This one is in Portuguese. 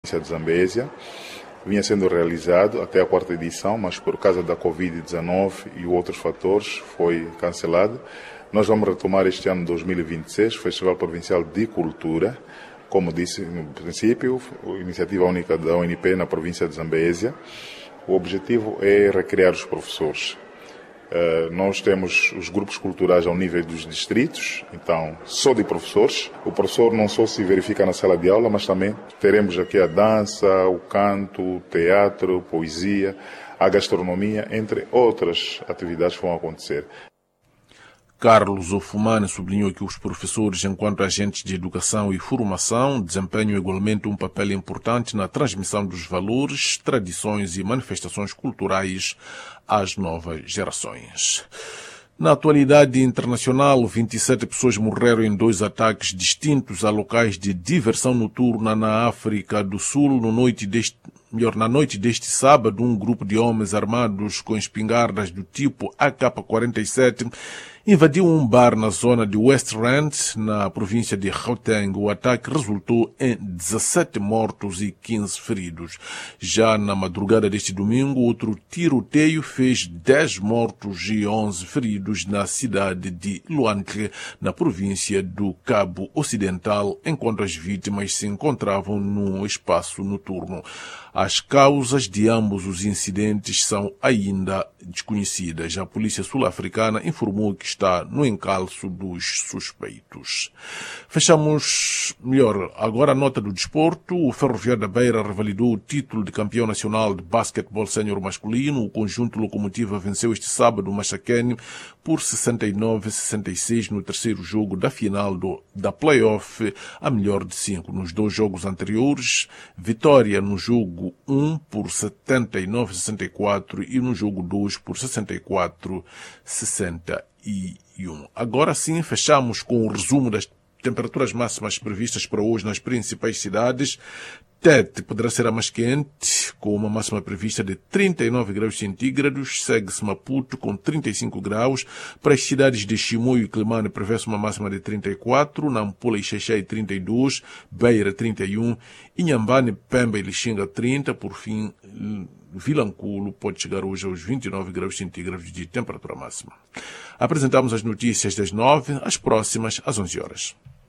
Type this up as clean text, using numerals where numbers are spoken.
de Zambésia. Vinha sendo realizado até a 4ª edição, mas por causa da Covid-19 e outros fatores foi cancelado. Nós vamos retomar este ano 2026, o Festival Provincial de Cultura, como disse no princípio, iniciativa única da UNP na província de Zambésia. O objetivo é recriar os professores. Nós temos os grupos culturais ao nível dos distritos, então só de professores. O professor não só se verifica na sala de aula, mas também teremos aqui a dança, o canto, o teatro, poesia, a gastronomia, entre outras atividades que vão acontecer. Carlos Ofumane sublinhou que os professores, enquanto agentes de educação e formação, desempenham igualmente um papel importante na transmissão dos valores, tradições e manifestações culturais às novas gerações. Na atualidade internacional, 27 pessoas morreram em 2 ataques distintos a locais de diversão noturna na África do Sul na noite deste sábado. Um grupo de homens armados com espingardas do tipo AK-47 invadiu um bar na zona de West Rand, na província de Gauteng. O ataque resultou em 17 mortos e 15 feridos. Já na madrugada deste domingo, outro tiroteio fez 10 mortos e 11 feridos na cidade de Luanke, na província do Cabo Ocidental, enquanto as vítimas se encontravam num espaço noturno. As causas de ambos os incidentes são ainda desconhecidas. A polícia sul-africana informou que está no encalço dos suspeitos. Fechamos agora a nota do desporto. O Ferroviário da Beira revalidou o título de campeão nacional de basquetebol sénior masculino. O conjunto Locomotiva venceu este sábado o Machacane por 69-66 no terceiro jogo da final da play-off a melhor de 5. Nos 2 jogos anteriores, vitória no jogo 1 por 79-64 e no jogo 2 por 64-61. Agora sim, fechamos com o resumo das temperaturas máximas previstas para hoje nas principais cidades. Tete poderá ser a mais quente, com uma máxima prevista de 39 graus centígrados. Segue-se Maputo com 35 graus. Para as cidades de Chimoio e Climane prevê-se uma máxima de 34. Nampula e Xaixai 32. Beira 31. Inhambane, Pemba e Lixinga 30. Por fim, Vilanculo pode chegar hoje aos 29 graus centígrados de temperatura máxima. Apresentamos as notícias das 9, as próximas às 11 horas.